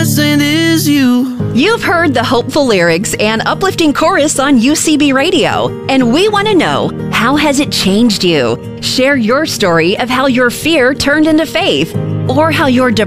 saint is you. You've heard the hopeful lyrics and uplifting chorus on UCB Radio, and we want to know, how has it changed you? Share your story of how your fear turned into faith, or how your